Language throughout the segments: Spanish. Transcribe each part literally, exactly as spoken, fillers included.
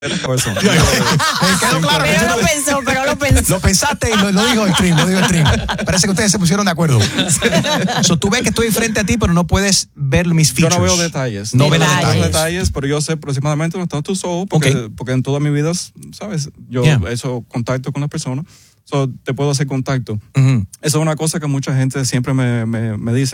Eso. Me quedó claro. Pero lo pensó, pero lo pensó. Lo pensaste y lo, lo dijo el stream, lo dijo el stream. Parece que ustedes se pusieron de acuerdo. So, tú ves que estoy frente a ti, pero no puedes ver mis features. Yo no veo detalles. No veo veo detalles. detalles, pero yo sé aproximadamente dónde están tus ojos, porque, Okay. porque en toda mi vida, ¿sabes? Yo Yeah. he hecho contacto con las personas, so, te puedo hacer contacto. Uh-huh. Eso es una cosa que mucha gente siempre me, me, me dice,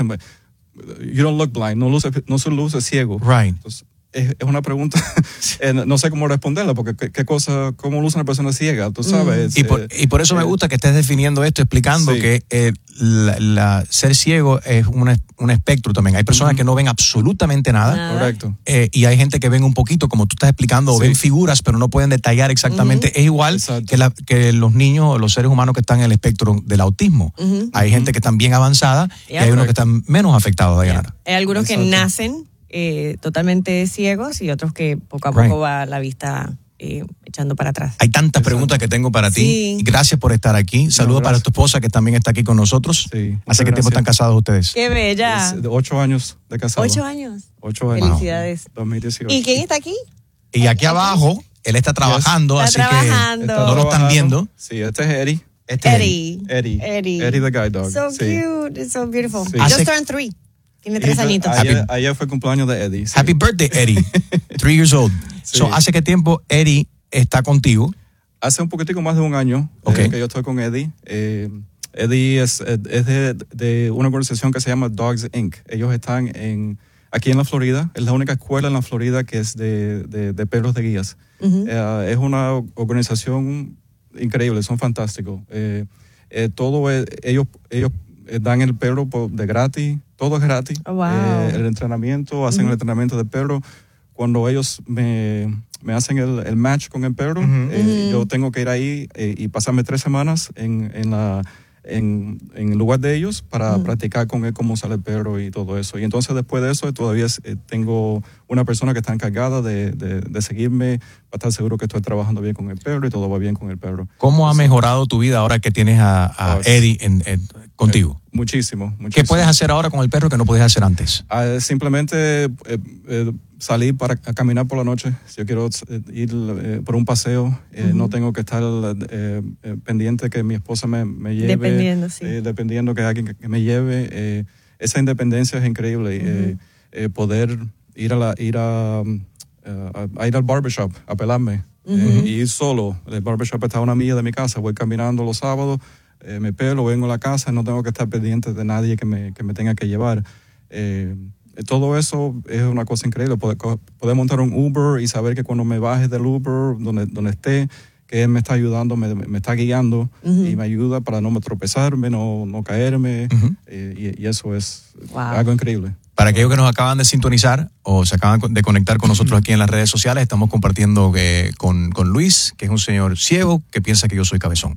you don't look blind, no luces, no se luce ciego. Right. Entonces, es, es una pregunta, eh, no sé cómo responderla, porque qué, qué cosa, cómo luce una persona ciega, tú sabes. Y por, eh, y por eso me gusta que estés definiendo esto, explicando Sí. que eh, la, la- ser ciego es un, es- un espectro también. Hay personas Ujú. que no ven absolutamente nada. Nada. Correcto. Eh, y hay gente que ven un poquito, como tú estás explicando, o Sí. ven figuras, pero no pueden detallar exactamente. Es igual Exacto. que, la- que los niños o los seres humanos que están en el espectro del autismo. Ujú. Hay gente que están bien avanzada y Ya. hay unos que están menos afectados, Diana. Hay algunos que Exacto. nacen eh, totalmente ciegos y otros que poco a Right. poco va la vista eh, echando para atrás. Hay tantas Exacto. preguntas que tengo para ti. Sí. Y gracias por estar aquí. Saludos para gracias. tu esposa que también está aquí con nosotros. Sí, muchas ¿Hace qué tiempo gracias. están casados ustedes? ¡Qué bella! Es de ocho años de casado. Ocho años. Ocho años. Felicidades. dos mil dieciocho. ¿Y quién está aquí? Y aquí abajo, él está trabajando, Está así trabajando. que Está no lo están trabajando. viendo. Sí, este es Eddie. Este es él. Eddie. Eddie. Eddie. Eddie the guide dog. So Sí. cute, it's so beautiful. Sí. Hace- Just turned three. Tiene tres Y- añitos. Ayer, ayer fue el cumpleaños de Eddie. Sí. Happy birthday, Eddie. Three years old. Sí. So, ¿hace qué tiempo Eddie está contigo? Hace un poquitico más de un año eh, Ok. que yo estoy con Eddie. Eh, Eddie es, es de, de una organización que se llama Dogs incorporated. Ellos están en, aquí en la Florida. Es la única escuela en la Florida que es de, de, de perros de guías. Ujú. Eh, es una organización increíble, son fantásticos. Eh, eh, todo es- ellos, ellos eh, dan el perro por- de gratis, todo es gratis. Oh, wow. Eh, el entrenamiento, hacen Ujú. el entrenamiento del perro. Cuando ellos me, me hacen el, el match con el perro, Ujú. eh, Ujú. yo tengo que ir ahí eh, y pasarme tres semanas en, en, la, en, en el lugar de ellos para Ujú. practicar con él cómo sale el perro y todo eso. Y entonces después de eso todavía eh, tengo una persona que está encargada de, de, de seguirme para estar seguro que estoy trabajando bien con el perro y todo va bien con el perro. ¿Cómo ha mejorado tu vida ahora que tienes a, a Pues, Eddie en- en- contigo? Eh, muchísimo, muchísimo. ¿Qué puedes hacer ahora con el perro que no podías hacer antes? Ah, simplemente eh, eh, salir para a caminar por la noche. Si yo quiero eh, ir eh, por un paseo, eh, no tengo que estar eh, eh, pendiente que mi esposa me, me lleve. Dependiendo, sí. eh, dependiendo que alguien que, que me lleve. Eh, esa independencia es increíble. eh, eh, poder ir a la, ir a, um, a, a ir al barbershop, a pelarme. eh, y ir solo. El barbershop está a una milla de mi casa. Voy caminando los sábados, eh, me pelo, vengo a la casa, no tengo que estar pendiente de nadie que me, que me tenga que llevar. Eh, todo eso es una cosa increíble. Poder, co- poder montar un Uber y saber que cuando me baje del Uber, donde, donde esté, que él me está ayudando, me, me está guiando Ujú. y me ayuda para no me tropezarme, no, no caerme. Ujú. eh, y, y eso es Wow. algo increíble. Para aquellos que nos acaban de sintonizar o se acaban de conectar con nosotros aquí en las redes sociales, estamos compartiendo eh, con, con Luis, que es un señor ciego que piensa que yo soy cabezón.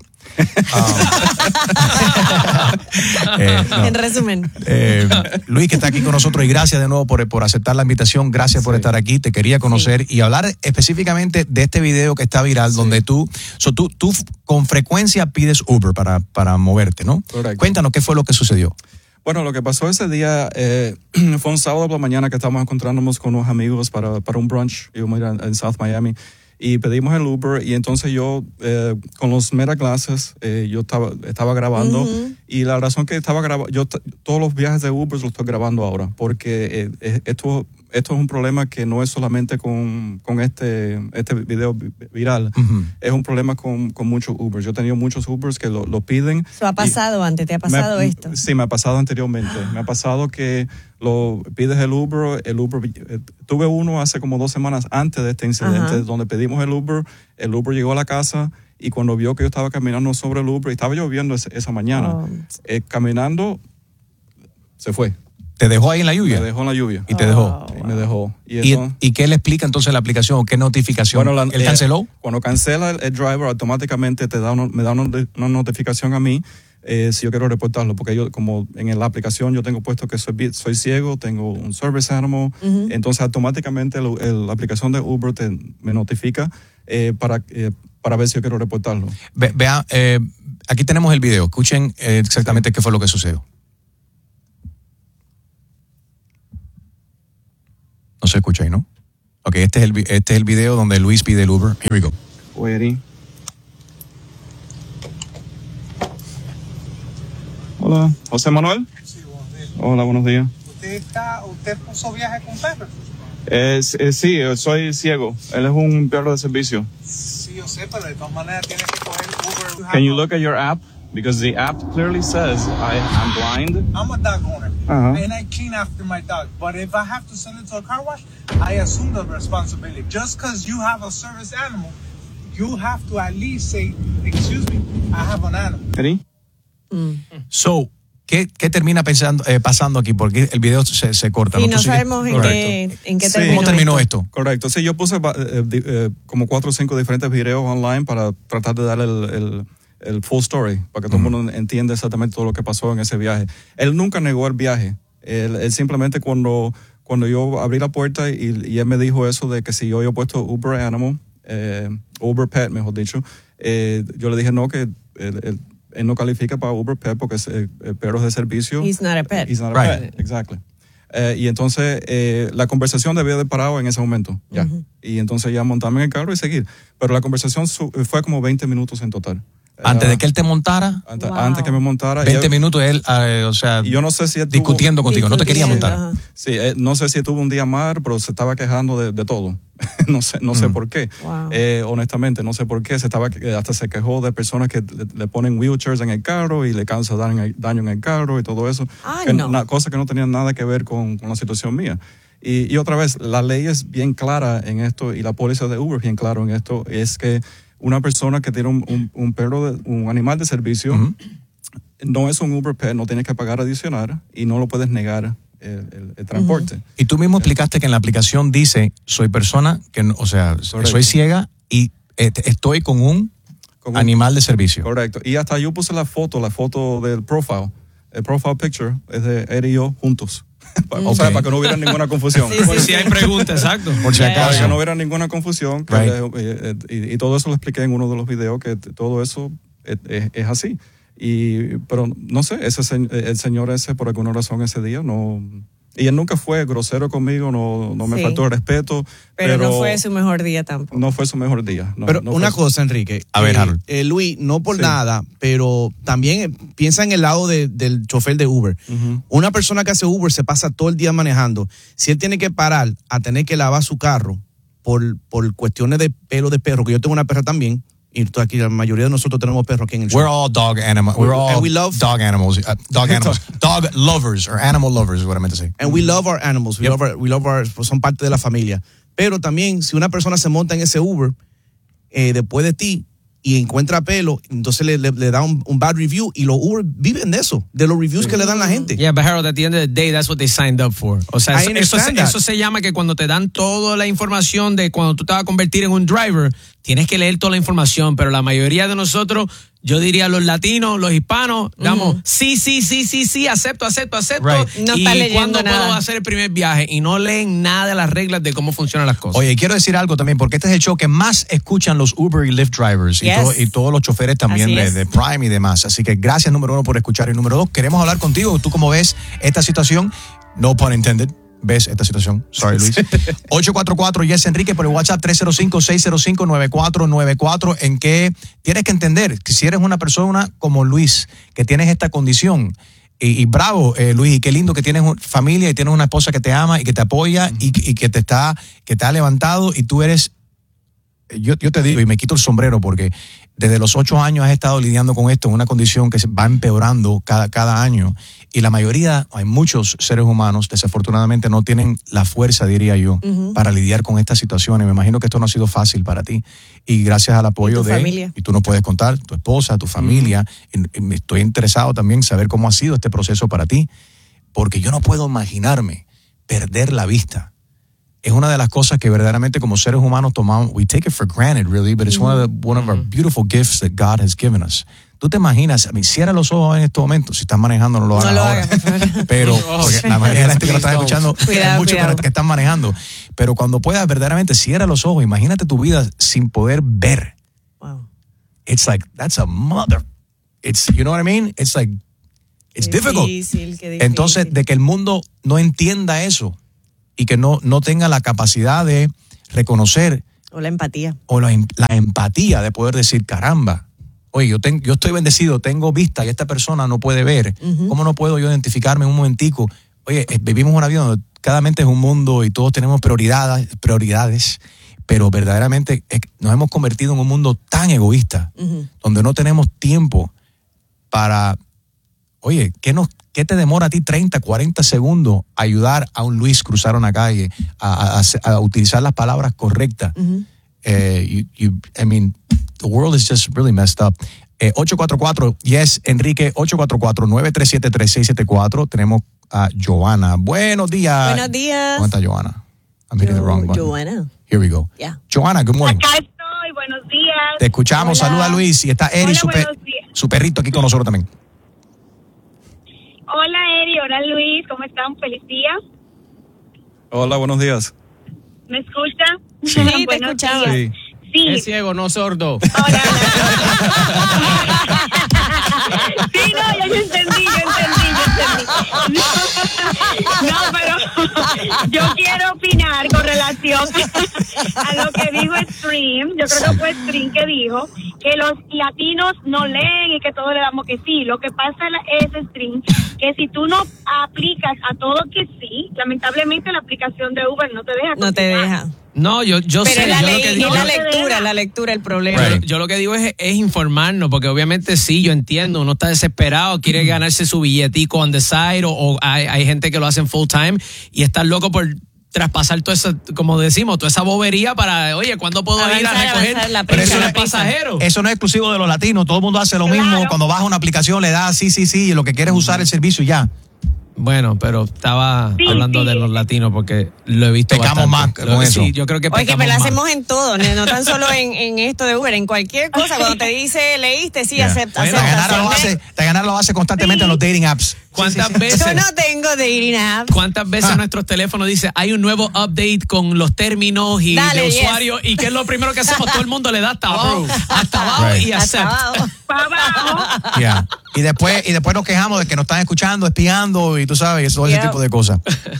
Ah. Eh, no. En resumen. Eh, Luis, que está aquí con nosotros, y gracias de nuevo por, por aceptar la invitación, gracias por Sí. estar aquí, te quería conocer y hablar específicamente de este video que está viral, Sí. donde tú, so, tú, tú con frecuencia pides Uber para, para moverte, ¿no? Correcto. Cuéntanos qué fue lo que sucedió. Bueno, lo que pasó ese día eh, fue un sábado por la mañana que estábamos encontrándonos con unos amigos para, para un brunch, íbamos a ir a- en South Miami, y pedimos el Uber, y entonces yo, eh, con los meta glasses, eh, yo estaba, estaba grabando, Ujú. y la razón que estaba grabando, yo t- todos los viajes de Uber los estoy grabando ahora, porque eh, eh, esto, esto es un problema que no es solamente con, con este, este video vi- viral, Ujú. es un problema con, con muchos Ubers. Yo he tenido muchos Ubers que lo, lo piden. Eso ha pasado antes, ¿te ha pasado Me- esto? Sí, me ha pasado anteriormente. Me ha pasado que lo pides el Uber, el Uber, eh, tuve uno hace como dos semanas antes de este incidente, Ajá. donde pedimos el Uber, el Uber llegó a la casa y cuando vio que yo estaba caminando sobre el Uber, y estaba lloviendo ese- esa mañana, Oh. eh, caminando, se fue. Te dejó ahí en la lluvia Me dejó en la lluvia. y te dejó. Oh, Y me dejó. Y ¿Y, eso- y qué le explica entonces la aplicación? ¿Qué notificación? Bueno, la- ¿Él eh, canceló? Cuando cancela el, el driver, automáticamente te da una, me da una, una notificación a mí eh, si yo quiero reportarlo, porque yo, como en la aplicación yo tengo puesto que soy, bi- soy ciego, tengo un service animal, Ujú. entonces automáticamente el- el- la aplicación de Uber te, me notifica eh, para, eh, para ver si yo quiero reportarlo. Ve- vea, eh, aquí tenemos el video. Escuchen eh, exactamente qué fue lo que sucedió. No se escucha ahí, ¿no? Ok, este es, el, este es el video donde Luis pide el Uber. Here we go. Wait. Hola, José Manuel. Sí, buenos días. Hola, buenos días. ¿Usted, está, usted puso viaje con perro? Eh, eh, sí, soy ciego. Él es un perro de servicio. Sí, yo sé, pero de todas maneras tiene que coger Uber. Can you look at your app? Because the app clearly says I am blind. I'm a dog owner, Uh-huh. and I clean after my dog. But if I have to send it to a car wash, I assume the responsibility. Just because you have a service animal, you have to at least say, excuse me, I have an animal. Ready? So, ¿qué, qué termina pensando, eh, pasando aquí? Porque el video se, se corta. Sí, ¿no? no Tú sigues- sabemos en Correcto. qué, en qué Sí. terminó. ¿Cómo terminó esto? Correcto. Sí, yo puse eh, di- eh, como cuatro o cinco diferentes videos online para tratar de darle el, el, el full story, para que todo el mundo entienda exactamente todo lo que pasó en ese viaje. Él nunca negó el viaje. Él, él simplemente cuando, cuando yo abrí la puerta y, y él me dijo eso de que si yo había puesto Uber Animal, eh, Uber Pet, mejor dicho, eh, yo le dije no, que él, él- él no califica para Uber Pet porque es eh, eh, perros de servicio. He's not a pet. He's not a Right. pet, exactly. Eh, y entonces eh, la conversación debió de parado en ese momento, ya. Y entonces ya montarme en el carro y seguir. Pero la conversación su- fue como veinte minutos en total. Antes Era- de que él te montara, antes, Wow. antes que me montara. veinte y él- minutos él, eh, o sea, y yo no sé si él tuvo- discutiendo contigo, no te quería Discutiendo, montar. ajá. Sí, eh, no sé si tuvo un día mal, pero se estaba quejando de, de todo. no sé, no sé Mm. por qué. Wow. Eh, honestamente, no sé por qué. Se estaba, que- hasta se quejó de personas que le, le ponen wheelchairs en el carro y le causa daño, en el- daño en el carro y todo eso. Ah, que no. Una cosa que no tenía nada que ver con, con la situación mía. Y, y otra vez, la ley es bien clara en esto y la póliza de Uber es bien claro en esto. Es que una persona que tiene un, un, un perro, de, un animal de servicio, Ujú. no es un Uber Pet, no tiene que pagar adicional y no lo puedes negar el, el- el transporte. Y tú mismo explicaste que en la aplicación dice, soy persona, que no- o sea, Correcto. soy ciega y eh, estoy con un Con un- animal de servicio. Correcto. Y hasta yo puse la foto, la foto del profile. El profile picture es de él y yo juntos. O sea, Ok. para que no hubiera ninguna confusión. Sí, Por sí, si hay preguntas, exacto. Por si Ya, Para acaso. que no hubiera ninguna confusión. que Right. le- eh, y, y todo eso lo expliqué en uno de los videos, que t- todo eso es, es- es así. Y, pero no sé, ese, se- el señor ese, por alguna razón ese día, no... Y él nunca fue grosero conmigo, no, no me Sí. faltó el respeto. Pero, Pero, no fue su mejor día tampoco. no fue su mejor día. no, Pero no una fue- cosa, Enrique. A ver, eh, Harold. eh, Luis, no por Sí. nada, pero también eh, piensa en el lado de- del chofer de Uber. Ujú. Una persona que hace Uber se pasa todo el día manejando. Si él tiene que parar a tener que lavar su carro por, por cuestiones de pelo de perro, que yo tengo una perra también, y tú aquí la mayoría de nosotros tenemos perros aquí en el show. We're all dog animals. We're all And we love- dog animals. Uh, dog animals. Dog lovers or animal lovers is what I meant to say. And we love our animals. We Yep. love our, we love our- son parte de la familia. Pero también, si una persona se monta en ese Uber eh, después de ti y encuentra pelo, entonces le, le- le da un, un bad review y los Uber viven de eso, de los reviews que le dan la gente. Yeah, but Harold, at the end of the day, that's what they signed up for. O sea, I eso, eso, se, understand that. eso se llama que cuando te dan toda la información de cuando tú te vas a convertir en un driver, tienes que leer toda la información, pero la mayoría de nosotros, yo diría los latinos, los hispanos, damos, sí, sí, sí, sí, sí, acepto, acepto, acepto. Right. No y está leyendo cuándo nada. puedo hacer el primer viaje y no leen nada de las reglas de cómo funcionan las cosas. Oye, quiero decir algo también, porque este es el show que más escuchan los Uber y Lyft drivers y, Yes. todo- y todos los choferes también Así de, es. de Prime y demás. Así que gracias, número uno, por escuchar. Y número dos, queremos hablar contigo. ¿Tú cómo ves esta situación? No pun intended. ¿Ves esta situación? Sorry, Luis. ocho cuatro cuatro, yes, Enrique, por el WhatsApp tres cero cinco, seis cero cinco, nueve cuatro nueve cuatro, en que tienes que entender que si eres una persona como Luis, que tienes esta condición, y, y bravo, eh, Luis, y qué lindo que tienes un- familia y tienes una esposa que te ama y que te apoya y, y que te está, que te ha levantado y tú eres, yo, yo te digo y me quito el sombrero porque desde los ocho años has estado lidiando con esto en una condición que se va empeorando cada, cada año y la mayoría, hay muchos seres humanos desafortunadamente no tienen la fuerza, diría yo, para lidiar con estas situaciones. Me imagino que esto no ha sido fácil para ti y gracias al apoyo tu de, familia. y tú nos puedes contar, tu esposa, tu familia, y- y me estoy interesado también en saber cómo ha sido este proceso para ti, porque yo no puedo imaginarme perder la vista. Es una de las cosas que verdaderamente como seres humanos tomamos, we take it for granted really, but it's one of the, one of our beautiful gifts that God has given us. Tú te imaginas, a mí, cierra los ojos en este momento, si estás manejando no lo No hagas lo ahora. hagas, por favor. Pero porque la mayoría de la gente que lo está Please escuchando, Cuidado, hay muchos cuidado. que están manejando. Pero cuando puedas verdaderamente cierra los ojos, imagínate tu vida sin poder ver. Wow. It's like, that's a mother. It's, you know what I mean? It's like, it's difficult. Difícil, qué difícil. Entonces, de que el mundo no entienda eso y que no, no tenga la capacidad de reconocer O la empatía. o la, em- la empatía de poder decir, caramba, oye, yo, ten- yo estoy bendecido, tengo vista y esta persona no puede ver. Ujú. ¿Cómo no puedo yo identificarme en un momentico? Oye, eh, vivimos una vida donde cada mente es un mundo y todos tenemos prioridades, prioridades pero verdaderamente eh, nos hemos convertido en un mundo tan egoísta, Ujú. donde no tenemos tiempo para, oye, ¿qué, nos, ¿qué te demora a ti treinta, cuarenta segundos ayudar a un Luis cruzar una calle, a, a- a- a utilizar las palabras correctas? Ujú. Eh, you, you, I mean, the world is just really messed up. Eh, ocho cuatro cuatro, yes, Enrique, ocho cuatro cuatro, nueve tres siete, tres seis siete cuatro. Tenemos a Joana. Buenos días. Buenos días. ¿Cómo está Joana? I'm hitting the wrong Jo- button. Joana. Here we go. Yeah. Joana, good morning. Acá estoy, buenos días. Te escuchamos. Hola. Saluda a Luis. Y está Eri, Hola, su, pe- buenos días. su perrito, aquí con nosotros también. Hola Eri, hola Luis, ¿cómo están? Feliz día. Hola, buenos días. ¿Me escucha? Sí, te Buenos escuchamos. días. Sí. Sí, Es ciego, no sordo. hola. Sí, no, ya yo entendí, yo entendí, yo entendí. No, pero yo quiero opinar con relación a lo que dijo Stream. Yo creo que fue Stream que dijo que los latinos no leen y que todos le damos que sí. Lo que pasa es, Stream, que si tú no aplicas a todo que sí, lamentablemente la aplicación de Uber no te deja. No te continuar. deja. No, yo, yo Pero sé. es la, yo lo ley- que es digo, la no te lectura, deja. la lectura el problema. Right. yo lo que digo es, es informarnos, porque obviamente sí, yo entiendo, uno está desesperado, quiere ganarse su billetico on the side, o, o hay, hay gente que lo hacen full time y están loco por traspasar toda esa, como decimos, toda esa bobería para, oye, ¿cuándo puedo ir a Avanzar, recoger avanzar la Pero prisa, eso la es prisa. pasajeros? Eso no es exclusivo de los latinos. Todo el mundo hace lo Claro. mismo. Cuando baja una aplicación le da sí, sí, sí. Y lo que quiere es usar el servicio y ya. Bueno, pero estaba Sí, hablando sí. de los latinos porque lo he visto Pecamos bastante. más con Lo- eso. Sí, yo creo que Oye, que pecamos me lo más. hacemos en todo, no no tan solo en, en esto de Uber, en cualquier cosa. Cuando te dice, leíste, sí, Yeah. acepta, Bueno, acepta. Dayanara lo acepta. hace, Dayanara lo hace constantemente Sí. en los dating apps. ¿Cuántas veces? Yo no tengo dating apps. ¿Cuántas veces Ah. nuestros teléfonos dice hay un nuevo update con los términos y Dale, de yes. usuario? ¿Y qué es lo primero que hacemos? Todo el mundo le da hasta abajo, hasta abajo Right. y Hasta acepta. abajo. Para abajo. Yeah. Y después y después nos quejamos de que nos están escuchando, espiando y tú sabes, todo ese Yeah. tipo de cosas.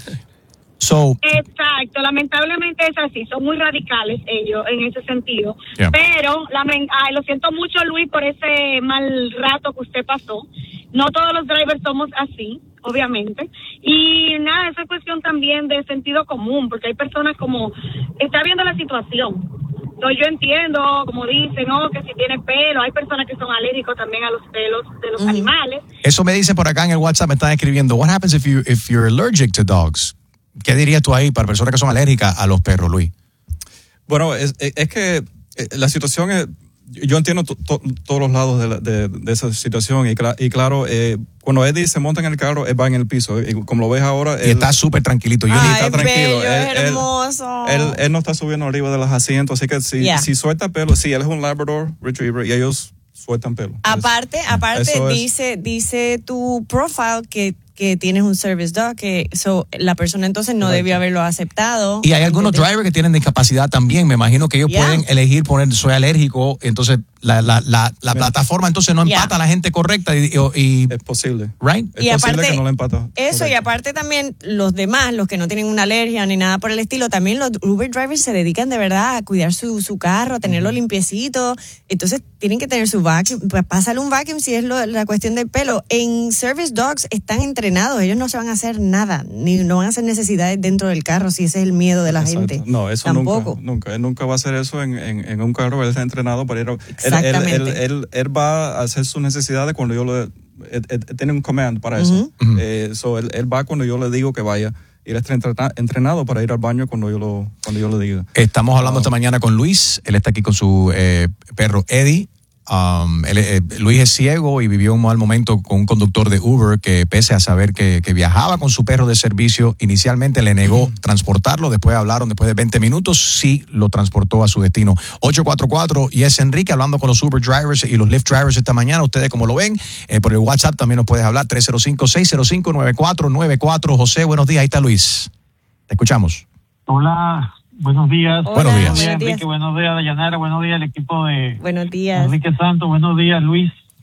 So, Exacto, lamentablemente es así, son muy radicales ellos en ese sentido. Yeah. Pero, lamen- ay, lo siento mucho Luis por ese mal rato que usted pasó. No todos los drivers somos así, obviamente. Y nada, esa es cuestión también de sentido común, porque hay personas como, está viendo la situación. Entonces yo entiendo, como dicen, ¿no? Que si tiene pelo, hay personas que son alérgicos también a los pelos de los Ujú. animales. eso me dice por acá en el WhatsApp, me están escribiendo, what happens if you if you're allergic to dogs? ¿Qué dirías tú ahí para personas que son alérgicas a los perros, Luis? Bueno, es, es- es que eh, la situación es, yo entiendo to- to- todos los lados de, la- de- de esa situación y, cla- y claro, eh, cuando Eddie se monta en el carro, él va en el piso y como lo ves ahora, Y él, está súper tranquilito. Yo Ay, Ay, está tranquilo. bello, Él- es él- hermoso. él, él no está subiendo arriba de los asientos, así que si, Yeah. si suelta pelo, sí, él es un Labrador Retriever y ellos sueltan pelo. Aparte, aparte Eso es- dice, dice tu profile que, que tienes un service dog, que so, la persona entonces no Correcto. debió haberlo aceptado. Y hay algunos Antes de- drivers que tienen discapacidad también. Me imagino que ellos Yeah. pueden elegir poner soy alérgico. Entonces, la, la, la, la plataforma entonces no Yeah. empata a la gente correcta. Y, y- y- Es posible. right? Es Y posible aparte, que no le empata. Eso, y Correcto. aparte también los demás, los que no tienen una alergia ni nada por el estilo, también los Uber drivers se dedican de verdad a cuidar su, su carro, a tenerlo limpiecito. Entonces tienen que tener su vacuum, pues pásale un vacuum si es lo- la cuestión del pelo. En Service Dogs están entrenados, ellos no se van a hacer nada, ni no van a hacer necesidades dentro del carro si ese es el miedo de la Exacto. gente. No, eso Tampoco. nunca, nunca. Él nunca va a hacer eso en, en, en un carro. Él está entrenado para ir a... Él, él, Exactamente. él, él, él va a hacer sus necesidades cuando yo le... Él, él- él tiene un command para eso. Ujú. Eh, so él, él va cuando yo le digo que vaya. Y él está entrena- entrenado para ir al baño cuando yo lo, cuando yo le diga. Estamos hablando Wow. esta mañana con Luis. Él está aquí con su eh, perro Eddie. Um, él, eh, Luis es ciego y vivió un mal momento con un conductor de Uber que, pese a saber que, que viajaba con su perro de servicio, inicialmente le negó transportarlo. Después hablaron, después de veinte minutos, sí lo transportó a su destino. ocho cuatro cuatro, y es Enrique hablando con los Uber drivers y los Lyft drivers esta mañana. Ustedes, como lo ven, eh, por el WhatsApp también nos puedes hablar. tres cero cinco, seis cero cinco, nueve cuatro nueve cuatro. José, buenos días. Ahí está Luis. Te escuchamos. Hola, buenos días. Hola, Buenos días. Buenos días, buenos días. Enrique. Buenos días, Dayanara. Buenos días, el equipo de Buenos días. Enrique Santos. Buenos días, Luis.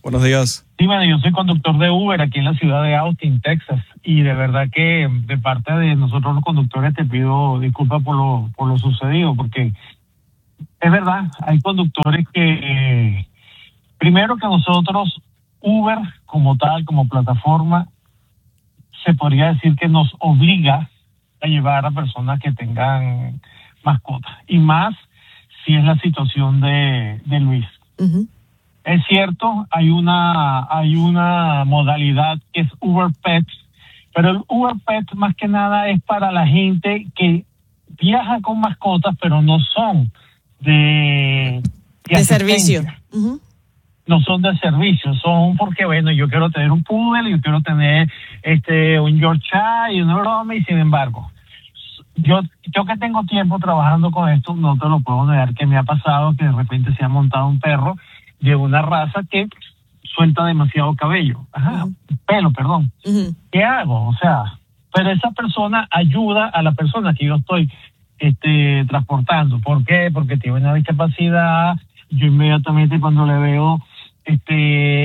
Buenos días. Sí, bueno, yo soy conductor de Uber aquí en la ciudad de Austin, Texas, y de verdad que de parte de nosotros los conductores te pido disculpas por lo por lo sucedido, porque es verdad, hay conductores que, eh, primero que nosotros, Uber como tal, como plataforma, se podría decir que nos obliga a llevar a personas que tengan mascotas, y más si es la situación de, de Luis. Ujú. Es cierto, hay una hay una modalidad que es Uber Pets, pero el Uber Pets más que nada es para la gente que viaja con mascotas, pero no son de De servicio. asistencia. Ujú. No son de servicio, son porque, bueno, yo quiero tener un poodle, yo quiero tener este un Yorkshire y una broma, y sin embargo, yo yo que tengo tiempo trabajando con esto, no te lo puedo negar que me ha pasado que de repente se ha montado un perro de una raza que suelta demasiado cabello, ajá, Ujú. pelo, perdón. Ujú. ¿Qué hago? O sea, pero esa persona ayuda a la persona que yo estoy este transportando. ¿Por qué? Porque tiene una discapacidad. Yo inmediatamente cuando le veo este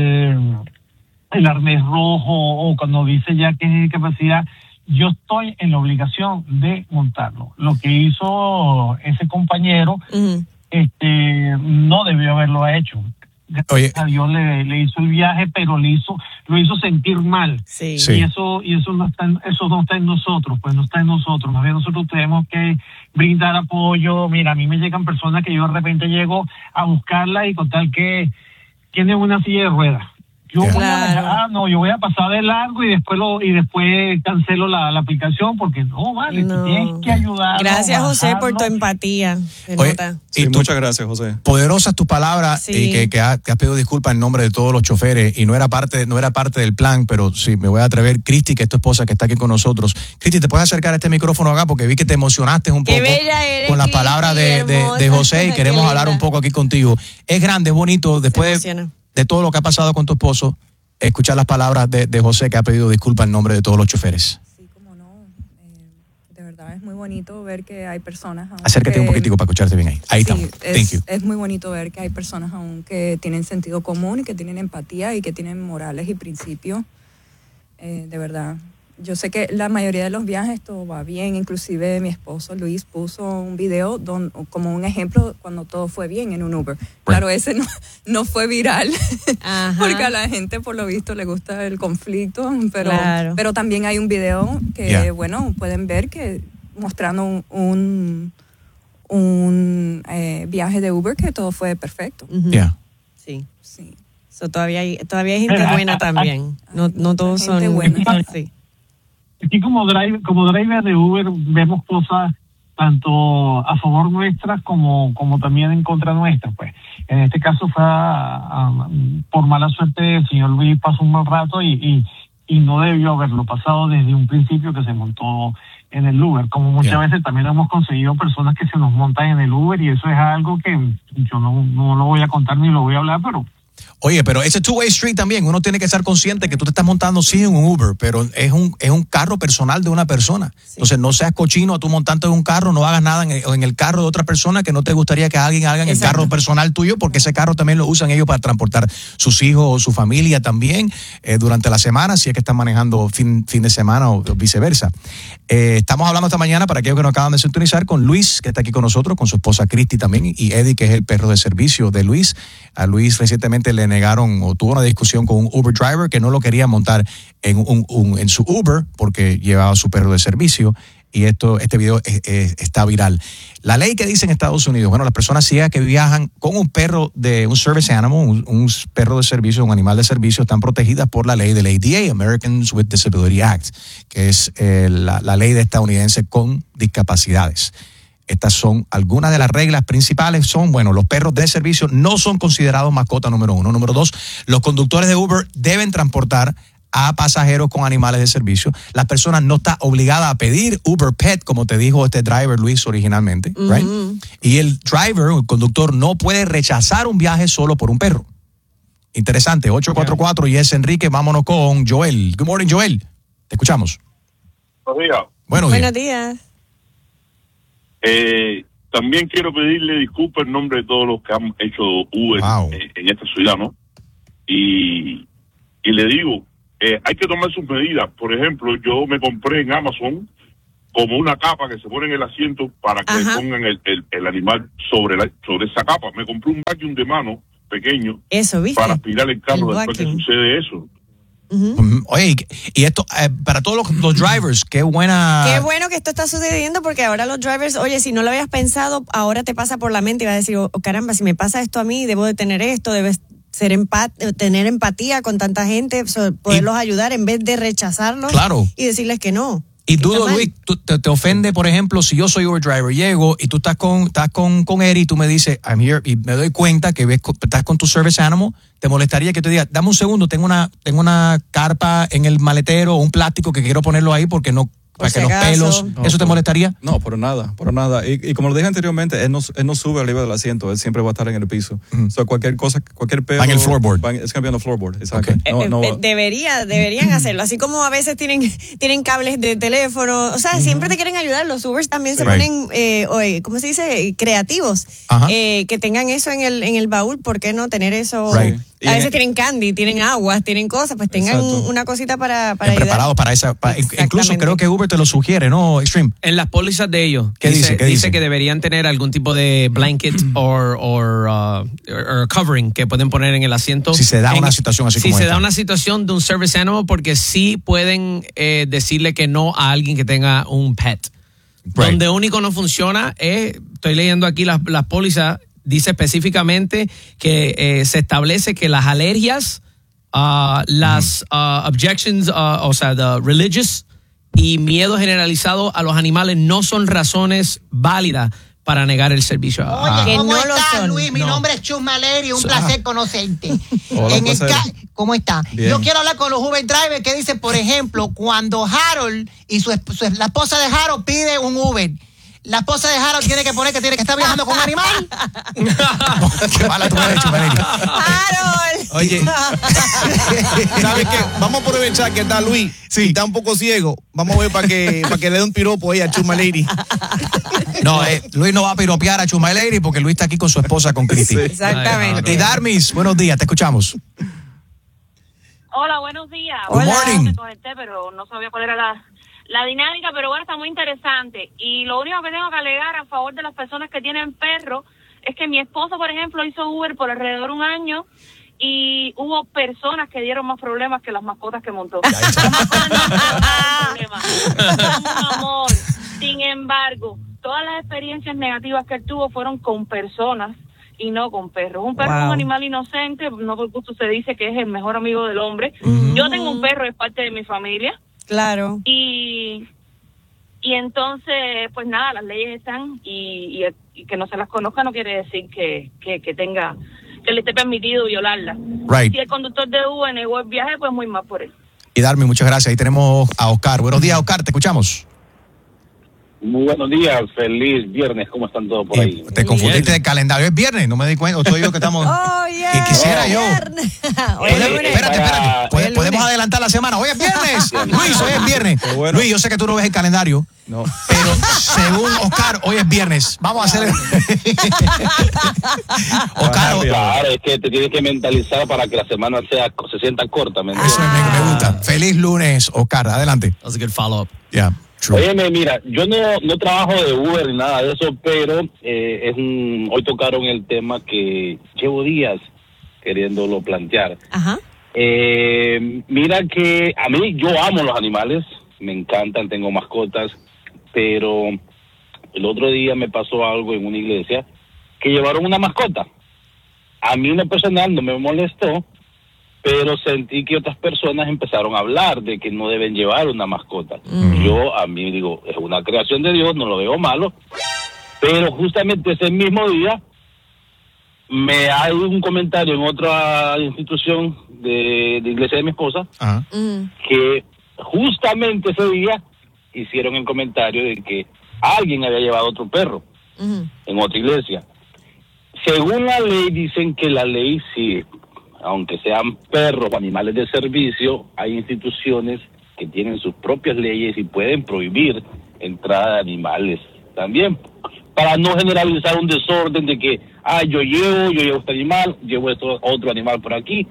el el arnés rojo o cuando dice ya que es discapacidad, yo estoy en la obligación de montarlo. Lo que hizo ese compañero Ujú. este no debió haberlo hecho. Oye. A Dios le, le hizo el viaje, pero le hizo lo hizo sentir mal. Sí. Sí. Y eso y eso no está en, eso no está en nosotros, pues no está en nosotros. Más bien nosotros tenemos que brindar apoyo. Mira, a mí me llegan personas que yo de repente llego a buscarla y con tal que tienen una silla de ruedas. Yo Yeah. voy a dejar- Claro. ah, no, yo voy a pasar de largo y después lo y después cancelo la, la aplicación porque no vale, No. tú tienes que ayudar. Gracias, José, por tu empatía. Se Oye, nota. y Sí, tú- muchas gracias, José. poderosas tus palabras Sí. y que, que, ha- que has pedido disculpas en nombre de todos los choferes y no era parte no era parte del plan, pero sí me voy a atrever. Cristi, que es tu esposa que está aquí con nosotros. Cristi, ¿te puedes acercar a este micrófono acá? Porque vi que te emocionaste un Qué poco bella eres, con las Cristi, palabras de, de, de hermosa. José y Qué queremos hablar linda. un poco aquí contigo. Es grande, es bonito, después emociona. de todo lo que ha pasado con tu esposo, escuchar las palabras de, de José que ha pedido disculpas en nombre de todos los choferes. Sí, como no. Eh, de verdad es muy bonito ver que hay personas aún Acércate que- un poquitico para escucharte bien ahí. Ahí Sí, estamos. Thank es, you. es muy bonito ver que hay personas aún que tienen sentido común y que tienen empatía y que tienen morales y principios. Eh, de verdad. Yo sé que la mayoría de los viajes todo va bien, inclusive mi esposo Luis puso un video don, como un ejemplo cuando todo fue bien en un Uber. Claro, ese no, no fue viral, Ajá. porque a la gente por lo visto le gusta el conflicto, pero, Claro. pero también hay un video que, Yeah. bueno, pueden ver que mostrando un, un, un, eh, viaje de Uber que todo fue perfecto. Ujú. Yeah. Sí. Sí. So, todavía hay, todavía hay gente Pero, buena ah, ah, también. No, no todos son. gente buena. Sí. Aquí como driver, como driver de Uber vemos cosas tanto a favor nuestras como como también en contra nuestra, pues. En este caso fue a- a- por mala suerte el señor Luis pasó un mal rato y, y y no debió haberlo pasado desde un principio que se montó en el Uber. Como muchas Yeah. veces también hemos conseguido personas que se nos montan en el Uber y eso es algo que yo no no lo voy a contar ni lo voy a hablar, pero Oye, pero ese two-way street también, uno tiene que estar consciente que tú te estás montando sí en un Uber, pero es un es un carro personal de una persona. Entonces no seas cochino tú montando en un carro, no hagas nada en el, en el carro de otra persona que no te gustaría que alguien haga en el Exacto. carro personal tuyo, porque ese carro también lo usan ellos para transportar sus hijos o su familia también eh, durante la semana, si es que están manejando fin, fin de semana o viceversa. Eh, estamos hablando esta mañana, para aquellos que nos acaban de sintonizar, con Luis, que está aquí con nosotros, con su esposa Cristi también, y Eddie, que es el perro de servicio de Luis. A Luis recientemente le negaron o tuvo una discusión con un Uber driver que no lo quería montar en, un, un- en su Uber porque llevaba su perro de servicio. Y esto, este video es- es- está viral. La ley que dice en Estados Unidos, bueno, las personas ciegas que viajan con un perro de un service animal, un, un perro de servicio, un animal de servicio, están protegidas por la ley del A D A, Americans with Disability Act, que es eh, la, la ley de estadounidense con discapacidades. Estas son algunas de las reglas principales. Son, bueno, los perros de servicio no son considerados mascota número uno. Número dos, los conductores de Uber deben transportar a pasajeros con animales de servicio. La persona no está obligada a pedir Uber Pet, como te dijo este driver Luis originalmente, right? Y el driver, el conductor, no puede rechazar un viaje solo por un perro. Interesante. ocho cuatro cuatro, Yes Enrique. Vámonos con Joel. Good morning, Joel. Te escuchamos. Buenos días. Buenos días. Buenos días. Eh, también quiero pedirle disculpas en nombre de todos los que han hecho Uber Wow. en, en esta ciudad, ¿no? y, y le digo, eh, hay que tomar sus medidas. Por ejemplo, yo me compré en Amazon como una capa que se pone en el asiento para que Ajá. le pongan el, el, el animal sobre la, sobre esa capa. Me compré un vacuum de mano pequeño Eso, ¿viste? para aspirar el carro El después que vacuum. sucede eso. Mm, Oye, y, y esto, eh, para todos los, los drivers, qué buena... Qué bueno que esto está sucediendo porque ahora los drivers, oye, si no lo habías pensado, ahora te pasa por la mente y vas a decir, oh, caramba, si me pasa esto a mí, debo de tener esto, debes ser empat tener empatía con tanta gente, so, poderlos ayudar en vez de rechazarlos Claro. y decirles que no. Y que dudo, está mal. Luis, tú- te, te ofende, por ejemplo, si yo soy Uber driver, llego y tú estás con estás con, con Eri y tú me dices, I'm here, y me doy cuenta que ves, co- estás con tu service animal, te molestaría que te diga, dame un segundo, tengo una tengo una carpa en el maletero o un plástico que quiero ponerlo ahí porque no, para si que los acaso. pelos, No, ¿eso te por- molestaría? No, por nada, por nada. Y, y como lo dije anteriormente, él no, él no sube arriba del asiento, él siempre va a estar en el piso. O sea, cualquier cosa, cualquier pelo... Va en el floorboard. va en- Es que va en el floorboard, exacto. Ok. No, Eh, no, eh, debería, deberían hacerlo. Así como a veces tienen, tienen cables de teléfono. O sea, siempre te quieren ayudar. Los Ubers también se Right. ponen, eh, oye, ¿cómo se dice? Creativos. Ajá. Eh, que tengan eso en el, en el baúl. ¿Por qué no tener eso? Right. Y A en- veces tienen candy, tienen aguas, tienen cosas. Pues tengan Exacto. una cosita para, para Eh, ayudar. preparados para esa... pa- incluso Exactamente. creo que Uber te lo sugiere, ¿no, Extreme? En las pólizas de ellos. ¿Qué dice? ¿Qué dice? que deberían tener algún tipo de blanket or, or, uh, or covering que pueden poner en el asiento. Si se da En- una situación así Si como se esta. da una situación de un service animal, porque sí pueden eh, decirle que no a alguien que tenga un pet. Right. Donde único no funciona es, estoy leyendo aquí las, las pólizas, dice específicamente que eh, se establece que las alergias, uh, las uh, objections, uh, o sea, the religious y miedo generalizado a los animales no son razones válidas para negar el servicio. Oye, Ah. Que ¿cómo no lo estás, son. Luis? Mi No. nombre es Chus Maleri, un placer conocerte. Hola, En el placer. ca- ¿Cómo está? Bien. Yo quiero hablar con los Uber drivers que dicen, por ejemplo, cuando Harold y su, esp- su- la esposa de Harold pide un Uber, la esposa de Harold tiene que poner que tiene que estar viajando con un animal. Qué mala tú eres, Chumaleri. ¡Harold! Oye, ¿sabes qué? Vamos a aprovechar que está Luis. Sí. Y está un poco ciego. Vamos a ver para que, para que le dé un piropo ahí a Chuma Lady. No, eh, Luis no va a piropear a Chumaleri porque Luis está aquí con su esposa, con Cristi. Exactamente. Y Darmis, buenos días, te escuchamos. Hola, buenos días. Good Hola. morning. Me conecté, pero no sabía cuál era la, la dinámica, pero bueno, está muy interesante. Y lo único que tengo que alegar a favor de las personas que tienen perros es que mi esposo, por ejemplo, hizo Uber por alrededor de un año y hubo personas que dieron más problemas que las mascotas que montó. Las mascotas no dieron problemas. Son un amor. Sin embargo, todas las experiencias negativas que él tuvo fueron con personas y no con perros. Un perro Wow. es un animal inocente, no por gusto se dice que es el mejor amigo del hombre. Yo tengo un perro, es parte de mi familia. Claro. Y, y entonces, pues nada, las leyes están y, y, y que no se las conozca no quiere decir que, que, que tenga, que le esté permitido violarla. Right. Si el conductor de Uber negó el viaje, pues muy mal por él. Y Darmis, muchas gracias. Ahí tenemos a Oscar. Buenos días, Oscar, te escuchamos. Muy buenos días, feliz viernes, ¿cómo están todos por ahí? Eh, te confundiste de calendario. Es viernes, no me di cuenta. O estoy yo que estamos. Oh, yeah. Que quisiera yo. Viernes. Hoy Oye, es lunes. espérate, espérate. Para- Pode- Hoy es Podemos lunes. adelantar la semana. Hoy es viernes. Luis, hoy es viernes. Qué bueno. Luis, yo sé que tú no ves el calendario, No. pero según Oscar, hoy es viernes. Vamos a hacer. Oscar, Happy hour. Claro, es que te tienes que mentalizar para que la semana sea se sienta corta, ¿me entiendes? eso me, me gusta. Feliz lunes, Oscar. Adelante. That was a good follow-up. Yeah, true. Óyeme, mira, yo no, no trabajo de Uber ni nada de eso, pero eh, es un, hoy tocaron el tema que llevo días queriéndolo plantear. Ajá. Eh, mira que a mí yo amo los animales, me encantan, tengo mascotas, pero el otro día me pasó algo en una iglesia que llevaron una mascota. A mí en lo personal no me molestó, pero sentí que otras personas empezaron a hablar de que no deben llevar una mascota. Yo a mí digo, es una creación de Dios, no lo veo malo, pero justamente ese mismo día me hay un comentario en otra institución de, de iglesia de mi esposa Ajá. Mm. que justamente ese día hicieron el comentario de que alguien había llevado otro perro Ujú. en otra iglesia. Según la ley, dicen que la ley sí, aunque sean perros o animales de servicio, hay instituciones que tienen sus propias leyes y pueden prohibir entrada de animales también, para no generalizar un desorden de que, ah, yo llevo, yo llevo este animal, llevo esto, otro animal por aquí.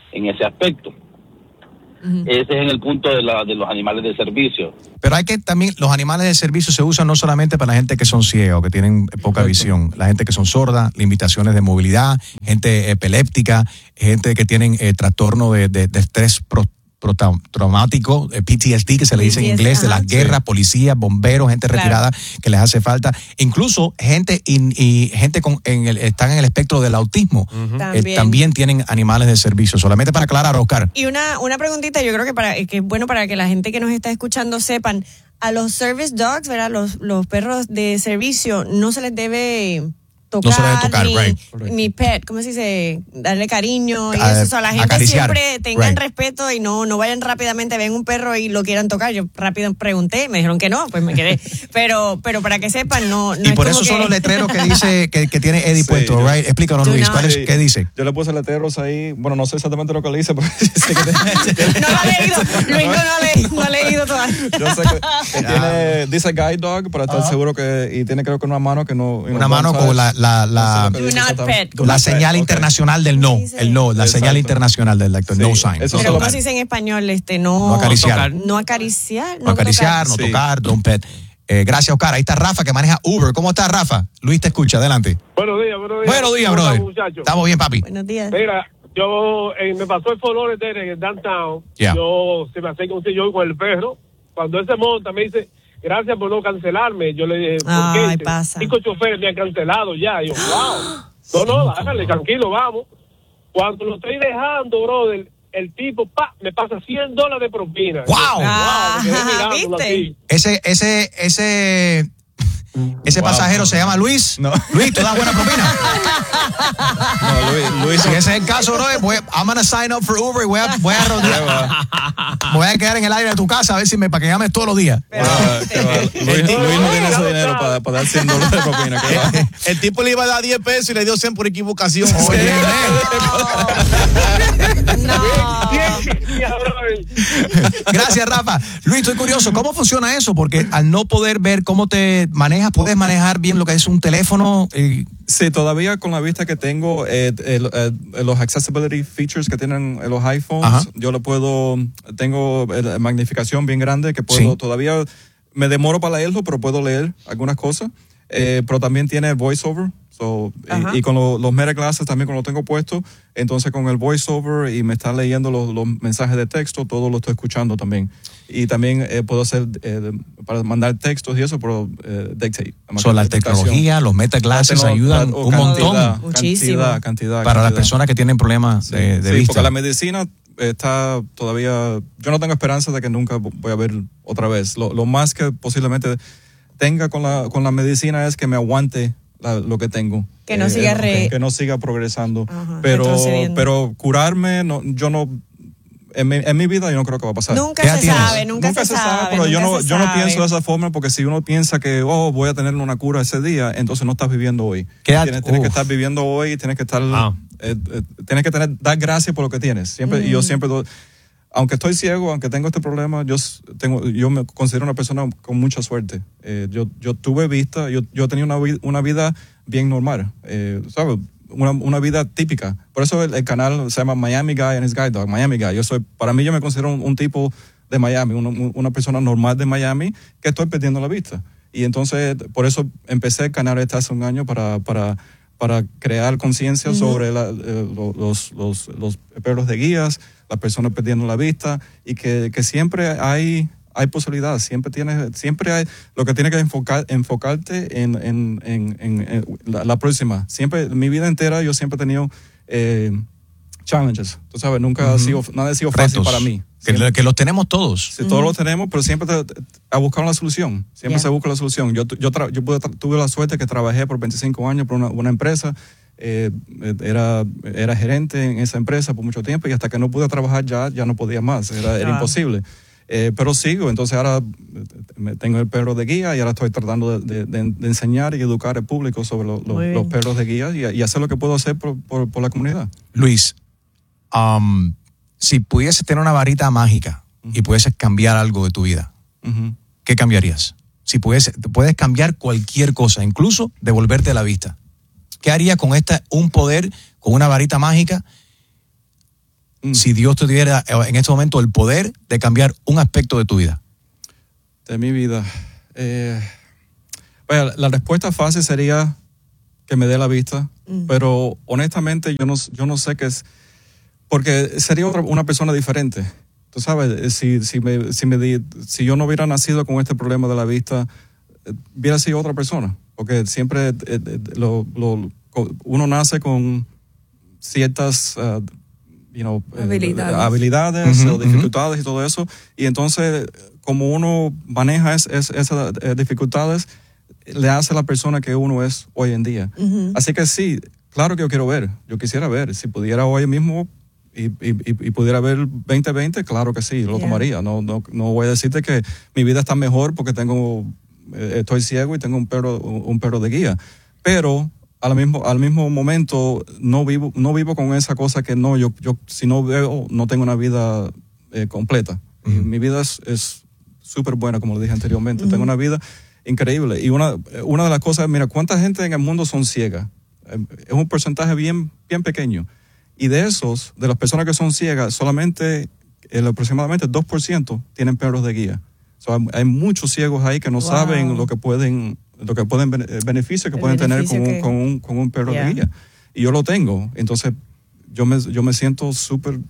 en ese aspecto. Uh-huh. Ese es en el punto de, la, de los animales de servicio. Pero hay que también, los animales de servicio se usan no solamente para la gente que son ciegos, que tienen poca visión, la gente que son sordas, limitaciones de movilidad, gente epiléptica, gente que tienen eh, trastorno de, de, de estrés pro, pro, traumático, eh, P T S D, que se le dice en inglés, de las guerras, policías, bomberos, gente claro. retirada que les hace falta, incluso gente in, y gente con en el, están en el espectro del autismo, uh-huh. también. Eh, también tienen animales de servicio, solamente para aclarar, Oscar. Y una, una preguntita, yo creo que para que es bueno para que la gente que nos está escuchando sepan, a los service dogs, ¿verdad? Los, los perros de servicio no se les debe tocar, no se debe tocar ni, right. ni pet, ¿cómo se dice? Darle cariño y A, eso. O sea, la gente acariciar. siempre tengan right. respeto y no, no vayan rápidamente, ven un perro y lo quieran tocar. Yo rápido pregunté, me dijeron que no, pues me quedé. Pero, pero para que sepan, no, no y es por como eso que... son los letreros que dice que, que tiene Eddie Sí, puesto, yo- right? Explícanos, Do Luis, not- ¿cuál es, Sí. ¿qué dice? Yo le puse letreros ahí, bueno, no sé exactamente lo que le hice, pero sé que No lo ha leído, Luis no lo ha leído, no ha leído todavía. yo sé que, que tiene, dice guide dog, para estar seguro que, y tiene creo que una mano que no... Una mano con la, la, la, Do not pet. Do la not señal pet, ok. internacional del no, dice? el no, la Exacto. señal internacional del like, the Sí, no sign. eso no, Pero lo- ¿cómo tocar, se dice en español? Este, no, no acariciar, tocar. no acariciar, no acariciar, no Sí. tocar, don't pet. Eh, gracias, Oscar. Ahí está Rafa, que maneja Uber. ¿Cómo estás, Rafa? Luis te escucha, adelante. Buenos días, buenos días. Buenos días, ¿Cómo brother. están, muchachos? Estamos bien, papi. Buenos días. Mira, yo eh, me pasó el Fort de en el downtown. Yeah. Yo se me acerca un señor con el perro. Cuando él se monta, me dice, gracias por no cancelarme. Yo le dije, ¿por qué? Ay, Dice, pasa. Cinco choferes me han cancelado ya. Y yo, wow. No, no, hágale, tranquilo, vamos. Cuando lo estoy dejando, brother, el tipo, pa, me pasa cien dólares de propina. Wow. Yo, wow, me quedé Ah, mirándolo ¿viste? así. Ese, ese, ese, ese Wow. pasajero se llama Luis. No. Luis, ¿tú das buena propina? No, Luis, Luis Si ese es el caso, bro, voy, I'm gonna sign up for Uber y voy a, voy a rodear. Me voy a quedar en el aire de tu casa a ver si me, para que llames todos los días. Ah, qué va. Luis, Luis no tiene ese dinero para, para dar cien dólares de propina. qué va. El tipo le iba a dar diez pesos y le dio cien por equivocación. Oye, No. Ya, brother. gracias, Rafa. Luis, estoy curioso, ¿cómo funciona eso? Porque al no poder ver cómo te manejas, puedes manejar bien lo que es un teléfono. Y Sí, todavía con la vista que tengo, eh, el- el- los accessibility features que tienen los iPhones, Ajá. yo lo puedo, tengo eh, magnificación bien grande que puedo Sí. todavía, me demoro para leerlo, pero puedo leer algunas cosas. Eh, pero también tiene voiceover. So, Ajá. y, y con lo- los meta glasses también cuando lo tengo puesto, entonces con el voiceover y me está leyendo los, los mensajes de texto, todo lo estoy escuchando también. Y también eh, puedo hacer, eh, para mandar textos y eso, pero eh, dictate. son las tecnologías, los meta glasses Tengo- ayudan o un montón cantidad, Muchísimo. Cantidad, cantidad, para las cantidad. personas que tienen problemas Sí, de, de sí, vista. porque la medicina está todavía, yo no tengo esperanza de que nunca voy a ver otra vez. Lo, lo más que posiblemente tenga con la, con la medicina es que me aguante la- lo que tengo. Que no siga re- que no siga progresando. Ajá, pero, retrocediendo. pero curarme, no, yo no, en mi, en mi vida yo no creo que va a pasar. Nunca ¿Qué edad se tienes? sabe, nunca, se, sabe. pero yo nunca no, se yo no sabe. pienso de esa forma porque si uno piensa que, oh, voy a tener una cura ese día, entonces no estás viviendo hoy. ¿Qué edad? Tienes, tienes que Uf. estar viviendo hoy, tienes que estar, Wow. eh, eh, tienes que tener, dar gracias por lo que tienes. Siempre, y yo siempre, do- aunque estoy ciego, aunque tengo este problema, yo s- tengo, yo me considero una persona con mucha suerte. Eh, yo, yo tuve vista, yo, yo tenía una, vi- una vida bien normal, eh, ¿sabes? Una, una vida típica. Por eso el, el canal se llama Miami Guy and his Guide Dog, Miami Guy. Yo soy, para mí yo me considero un, un tipo de Miami, una, una persona normal de Miami que estoy perdiendo la vista. Y entonces, por eso empecé el canal este hace un año para, para, para crear conciencia sobre la- eh, lo- los, los, los perros de guías, las personas perdiendo la vista y que, que siempre hay, hay posibilidades, siempre tienes, siempre hay, lo que tienes que enfocar, enfocarte en, en, en, en- en la, la próxima. Siempre, mi vida entera yo siempre he tenido eh, challenges, tú sabes, nunca ha sido, nada ha sido fácil Retos, para mí. que, Siempre- que los tenemos todos. Sí, todos lo tenemos, pero siempre te- te- a buscar una solución. Siempre Yeah. se busca la solución. Yo, tu- yo, tra- yo pude tra- tuve la suerte que trabajé por veinticinco años por una, una empresa. eh, eh, era, era gerente en esa empresa por mucho tiempo y hasta que no pude trabajar ya, ya no podía más. Era, era Ah. imposible. Eh, pero sigo, entonces ahora eh, me- tengo el perro de guía y ahora estoy tratando de, de- de enseñar y educar al público sobre lo- lo- Muy bien. los perros de guía y, y hacer lo que puedo hacer por, por, por la comunidad. Luis, um, si pudieses tener una varita mágica y pudieses cambiar algo de tu vida, Ujú. ¿qué cambiarías? Si puedes, puedes cambiar cualquier cosa, incluso devolverte la vista. ¿Qué harías con esta, un poder, con una varita mágica mm. si Dios te diera en este momento el poder de cambiar un aspecto de tu vida? De mi vida. Eh, bueno, la respuesta fácil sería que me dé la vista, mm. pero honestamente yo no, yo no sé qué es, porque sería otra, una persona diferente. Tú sabes, si, si, me, si, me di, si yo no hubiera nacido con este problema de la vista, hubiera sido otra persona, porque siempre eh, lo, lo, uno nace con ciertas uh, you know, habilidades, eh, habilidades uh-huh, o dificultades uh-huh. y todo eso, y entonces como uno maneja es, es, esas eh, dificultades, le hace a la persona que uno es hoy en día. Uh-huh. Así que sí, claro que yo quiero ver, yo quisiera ver, si pudiera hoy mismo y, y, y pudiera ver veinte veinte, claro que sí, lo yeah. tomaría. No, no, no voy a decirte que mi vida está mejor porque tengo, eh, estoy ciego y tengo un perro, un perro de guía, pero al mismo, al mismo momento no vivo, no vivo con esa cosa que no, yo, yo si no veo, no tengo una vida eh, completa. Uh-huh. Mi vida es, es súper buena, como le dije anteriormente. Uh-huh. Tengo una vida increíble. Y una, una de las cosas, mira, ¿cuánta gente en el mundo son ciegas? Es un porcentaje bien, bien pequeño. Y de esos, de las personas que son ciegas, solamente el, aproximadamente dos por ciento tienen perros de guía. So, hay, hay muchos ciegos ahí que no wow. saben lo que pueden, lo que pueden beneficios que el pueden tener con, que... un, con, un, con un perro yeah. de guía. Y yo lo tengo. Entonces, yo me, yo me siento súper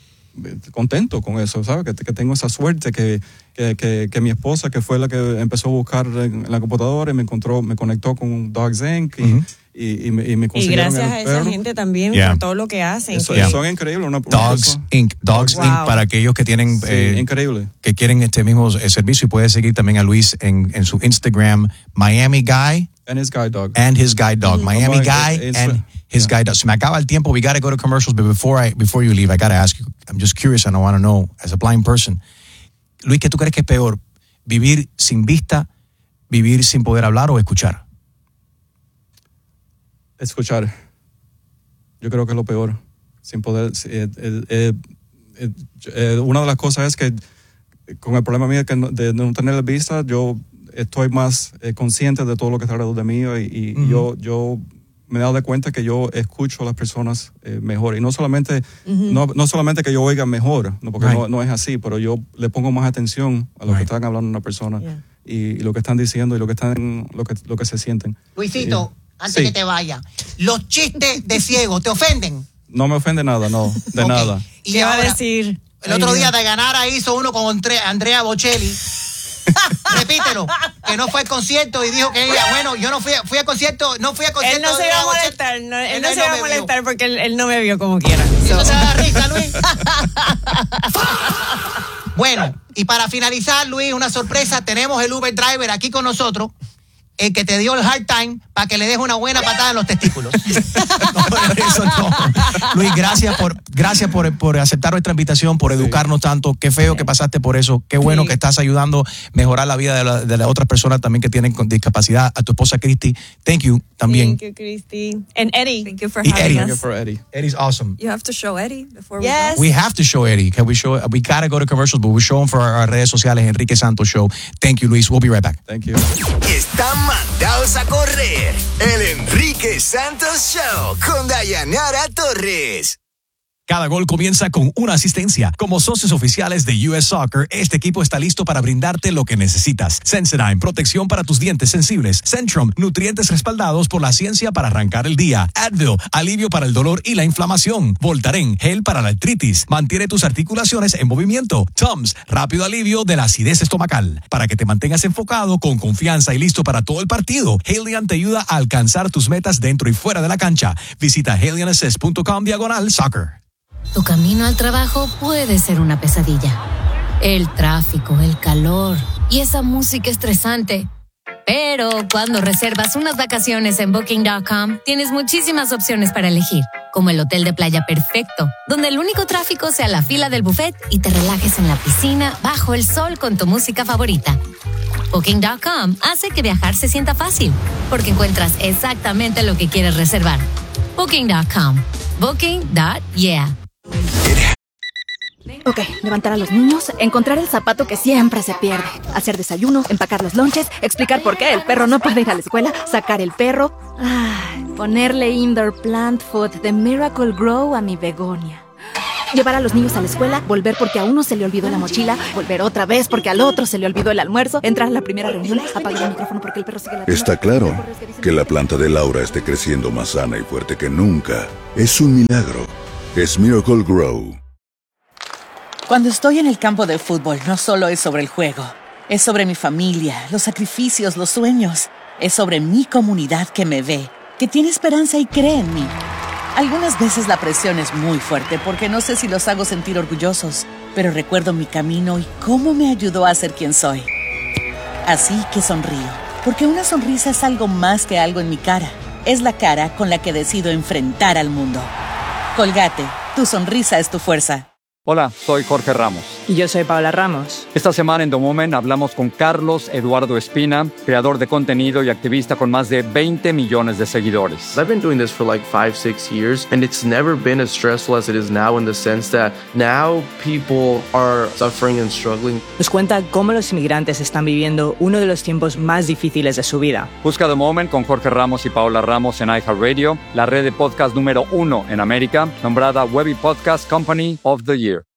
contento con eso, ¿sabes? Que, que tengo esa suerte, que, que, que, que mi esposa, que fue la que empezó a buscar en la computadora y me encontró, me conectó con Dogs Incorporated. Uh-huh. Y, y, me, y me consiguieron y gracias el a esa perro. gente también yeah. por todo lo que hacen. Eso, que... Son increíbles. Una, una Dogs cosa. Incorporated. Dogs wow. Incorporated para aquellos que tienen sí, eh, increíble. que quieren este mismo eh, servicio, y puedes seguir también a Luis en, en su Instagram, Miami Guy and his guide dog and his guide dog mm-hmm. Miami oh, Guy it, and his yeah. guide dog. Se me acaba el tiempo. We got to go to commercials, but before I before you leave, I got to ask you. I'm just curious and I want to know, as a blind person, Luis, ¿qué tú crees que es peor? ¿Vivir sin vista, vivir sin poder hablar o escuchar? Escuchar. Yo creo que es lo peor. Sin poder. Eh, eh, eh, eh, una de las cosas es que con el problema mío de, de no tener vista, yo estoy más eh, consciente de todo lo que está alrededor de mí y, y uh-huh. yo, yo me he dado de cuenta que yo escucho a las personas eh, mejor. Y no solamente, uh-huh. no, no solamente que yo oiga mejor, no, porque right. no, no es así, pero yo le pongo más atención a lo right. que están hablando una persona yeah. y, y lo que están diciendo y lo que, están, lo que, lo que se sienten. Luisito, y, antes sí. que te vaya, ¿los chistes de ciego te ofenden? No me ofende nada, no, de okay. nada. ¿Y qué va a decir? El otro día de Ganara hizo uno con Andrea Bocelli. Repítelo, que no fue al concierto y dijo que ella, bueno, yo no fui, fui al concierto, no fui al concierto. Él no se va a molestar, no, él, él no se va a molestar vio. porque él, él no me vio como quiera. So. Eso te da risa, Luis. Bueno, y para finalizar, Luis, una sorpresa, tenemos el Uber Driver aquí con nosotros, el que te dio el hard time para que le deje una buena patada en los testículos. No, eso no. Luis, gracias por gracias por, por aceptar nuestra invitación, por educarnos sí. tanto. Qué feo sí. que pasaste por eso. Qué bueno sí. que estás ayudando a mejorar la vida de, la, de las otras personas también que tienen con discapacidad. A tu esposa Christy, thank you también. Thank you, Christy. And Eddie. Thank you for y having Eddie. us. Thank you for Eddie. Eddie's awesome. You have to show Eddie before yes. we We go. have to show Eddie. Can we show? We gotta go to commercials, but we show him for our, our redes sociales, Enrique Santos Show. Thank you, Luis. We'll be right back. Thank you. Están mandados a correr. El Enrique Santos Show con Dayanara Torres. Cada gol comienza con una asistencia. Como socios oficiales de U S Soccer, este equipo está listo para brindarte lo que necesitas. Sensodyne, protección para tus dientes sensibles. Centrum, nutrientes respaldados por la ciencia para arrancar el día. Advil, alivio para el dolor y la inflamación. Voltaren, gel para la artritis. Mantiene tus articulaciones en movimiento. Tums, rápido alivio de la acidez estomacal. Para que te mantengas enfocado, con confianza y listo para todo el partido, Halion te ayuda a alcanzar tus metas dentro y fuera de la cancha. Visita halion assist punto com diagonal soccer. Tu camino al trabajo puede ser una pesadilla. El tráfico, el calor y esa música estresante. Pero cuando reservas unas vacaciones en booking punto com, tienes muchísimas opciones para elegir, como el hotel de playa perfecto, donde el único tráfico sea la fila del buffet y te relajes en la piscina bajo el sol con tu música favorita. booking punto com hace que viajar se sienta fácil, porque encuentras exactamente lo que quieres reservar. booking punto com. Booking punto yeah. Ok, levantar a los niños, encontrar el zapato que siempre se pierde, hacer desayuno, empacar los lonches, explicar por qué el perro no puede ir a la escuela, sacar el perro, ah, ponerle indoor plant food de Miracle Grow a mi begonia. Llevar a los niños a la escuela, volver porque a uno se le olvidó la mochila, volver otra vez porque al otro se le olvidó el almuerzo, entrar a la primera reunión, apagar el micrófono porque el perro sigue ladrando. Está claro que la planta de Laura esté creciendo más sana y fuerte que nunca. Es un milagro. Es Miracle Grow. Cuando estoy en el campo de fútbol, no solo es sobre el juego. Es sobre mi familia, los sacrificios, los sueños. Es sobre mi comunidad que me ve, que tiene esperanza y cree en mí. Algunas veces la presión es muy fuerte porque no sé si los hago sentir orgullosos, pero recuerdo mi camino y cómo me ayudó a ser quien soy. Así que sonrío, porque una sonrisa es algo más que algo en mi cara. Es la cara con la que decido enfrentar al mundo. Colgate, tu sonrisa es tu fuerza. Hola, soy Jorge Ramos. Y yo soy Paola Ramos. Esta semana en The Moment hablamos con Carlos Eduardo Espina, creador de contenido y activista con más de veinte millones de seguidores. I've been doing this for like five, six years, and it's never been as stressful as it is now in the sense that now people are suffering and struggling. Nos cuenta cómo los inmigrantes están viviendo uno de los tiempos más difíciles de su vida. Busca The Moment con Jorge Ramos y Paola Ramos en iHeartRadio, la red de podcast número uno en América, nombrada Webby Podcast Company of the Year.